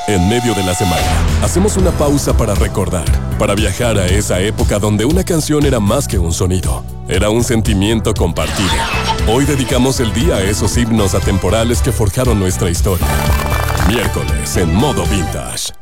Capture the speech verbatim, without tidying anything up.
En medio de la semana, hacemos una pausa para recordar, para viajar a esa época donde una canción era más que un sonido, era un sentimiento compartido. Hoy dedicamos el día a esos himnos atemporales que forjaron nuestra historia. Miércoles en modo vintage.